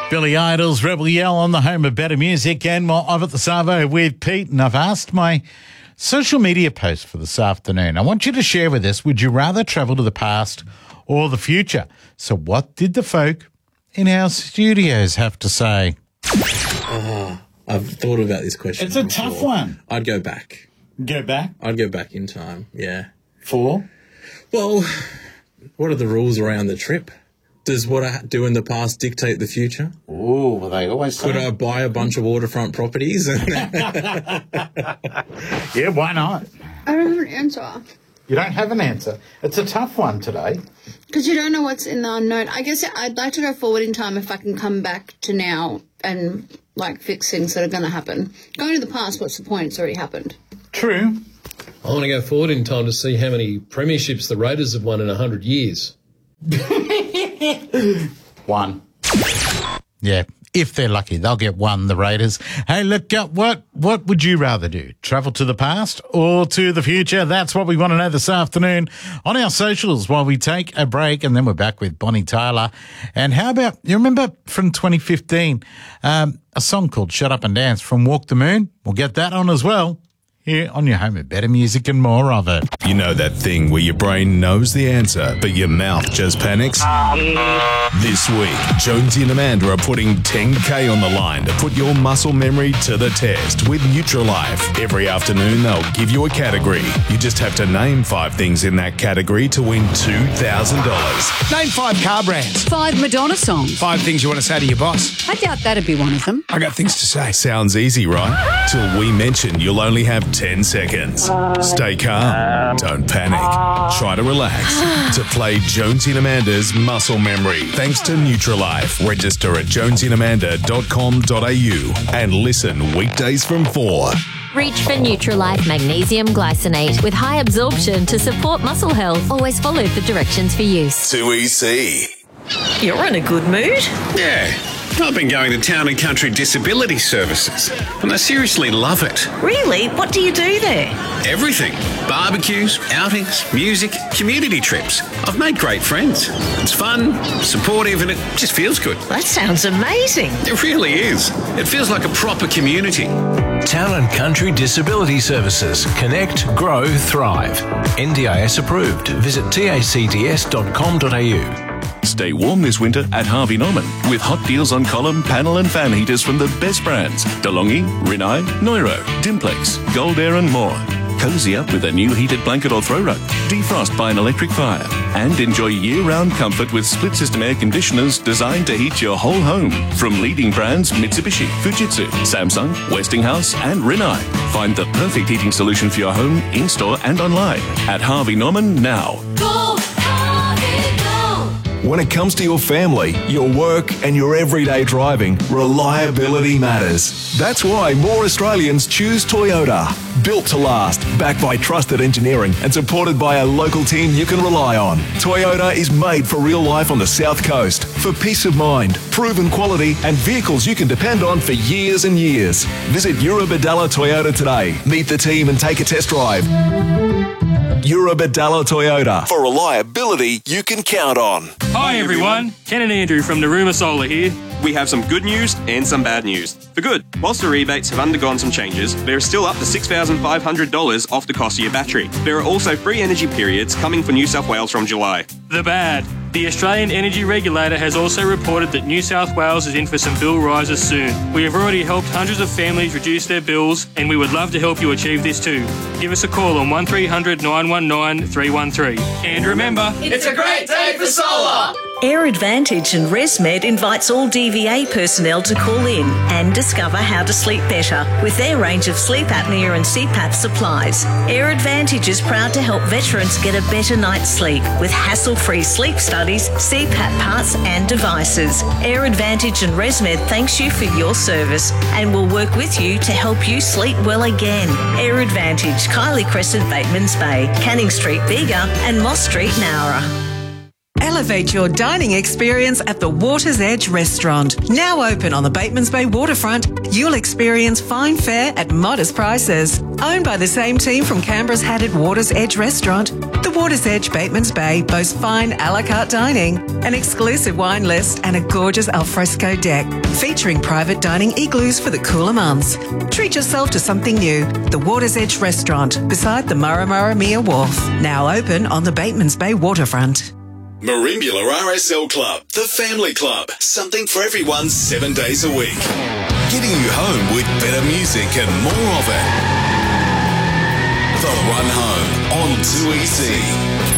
Billy Idol's Rebel Yell on the home of better music, and more of at the Savo with Pete. And I've asked my social media post for this afternoon. I want you to share with us, would you rather travel to the past or the future? So what did the folk in our studios have to say? I've thought about this question. It's a tough one. I'd go back. Go back? I'd go back in time, yeah. For? Well, what are the rules around the trip? Does what I do in the past dictate the future? Oh, well, they always say. Could I buy a bunch of waterfront properties? Yeah, why not? I don't have an answer. You don't have an answer. It's a tough one today. Because you don't know what's in the unknown. I guess I'd like to go forward in time if I can come back to now and, fix things that are going to happen. Going to the past, what's the point? It's already happened. True. I want to go forward in time to see how many premierships the Raiders have won in 100 years. One. Yeah, if they're lucky, they'll get one, the Raiders. Hey, look, what would you rather do? Travel to the past or to the future? That's what we want to know this afternoon on our socials while we take a break, and then we're back with Bonnie Tyler. And how about, you remember from 2015, a song called Shut Up and Dance from Walk the Moon? We'll get that on as well. Here on your home of better music and more of it. You know that thing where your brain knows the answer, but your mouth just panics? This week, Jonesy and Amanda are putting $10K on the line to put your muscle memory to the test with Nutrilife. Every afternoon, they'll give you a category. You just have to name 5 things in that category to win $2,000. Name 5 car brands. 5 Madonna songs. 5 things you want to say to your boss. I doubt that'd be one of them. I got things to say. Sounds easy, right? Till we mention you'll only have 10 seconds. Stay calm. Don't panic. Try to relax. To play Jonesy and Amanda's Muscle Memory. Thanks to Nutrilife. Register at jonesyandamanda.com.au and listen weekdays from 4. Reach for Nutrilife Magnesium Glycinate with high absorption to support muscle health. Always follow the directions for use. 2EC. You're in a good mood. Yeah. I've been going to Town and Country Disability Services, and I seriously love it. Really? What do you do there? Everything. Barbecues, outings, music, community trips. I've made great friends. It's fun, supportive, and it just feels good. That sounds amazing. It really is. It feels like a proper community. Town and Country Disability Services. Connect, grow, thrive. NDIS approved. Visit tacds.com.au. Stay warm this winter at Harvey Norman with hot deals on column, panel and fan heaters from the best brands. DeLonghi, Rinnai, Neuro, Dimplex, Gold Air and more. Cozy up with a new heated blanket or throw rug. Defrost by an electric fire. And enjoy year-round comfort with split-system air conditioners designed to heat your whole home. From leading brands Mitsubishi, Fujitsu, Samsung, Westinghouse and Rinnai. Find the perfect heating solution for your home, in-store and online at Harvey Norman now. When it comes to your family, your work and your everyday driving, reliability matters. That's why more Australians choose Toyota. Built to last, backed by trusted engineering and supported by a local team you can rely on. Toyota is made for real life on the South Coast. For peace of mind, proven quality and vehicles you can depend on for years and years. Visit Eurobadalla Toyota today. Meet the team and take a test drive. Eurobadalla Toyota. For reliability you can count on. Hi everyone, Ken and Andrew from Naruma Solar here. We have some good news and some bad news. For good, whilst the rebates have undergone some changes, there is still up to $6,500 off the cost of your battery. There are also free energy periods coming for New South Wales from July. The bad. The Australian Energy Regulator has also reported that New South Wales is in for some bill rises soon. We have already helped hundreds of families reduce their bills, and we would love to help you achieve this too. Give us a call on 1300 919 313. And remember, it's a great day for solar! Air Advantage and ResMed invites all DVA personnel to call in and discover how to sleep better with their range of sleep apnea and CPAP supplies. Air Advantage is proud to help veterans get a better night's sleep with hassle-free sleep studies, CPAP parts and devices. Air Advantage and ResMed thanks you for your service and will work with you to help you sleep well again. Air Advantage, Kylie Crescent, Batemans Bay, Canning Street, Bega and Moss Street, Nowra. Elevate your dining experience at the Water's Edge restaurant. Now open on the Batemans Bay waterfront, you'll experience fine fare at modest prices. Owned by the same team from Canberra's Hatted Water's Edge restaurant, The Water's Edge Bateman's Bay boasts fine a la carte dining, an exclusive wine list and a gorgeous alfresco deck, featuring private dining igloos for the cooler months. Treat yourself to something new. The Water's Edge Restaurant, beside the Murramurramia Wharf. Now open on the Bateman's Bay waterfront. Merimbula RSL Club, the family club. Something for everyone 7 days a week. Getting you home with better music and more of it. The Run Home on 2EC.